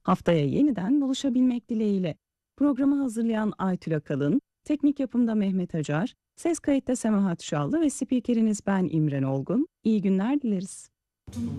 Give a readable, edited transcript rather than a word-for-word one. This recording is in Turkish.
Haftaya yeniden buluşabilmek dileğiyle. Programı hazırlayan Aytül Akalın, teknik yapımda Mehmet Acar, ses kayıtta Semahat Şallı ve spikeriniz ben İmren Olgun. İyi günler dileriz.